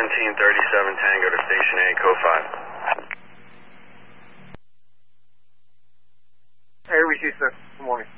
1737 Tango to Station A, Code 5. Hey, we see, sir. Good morning.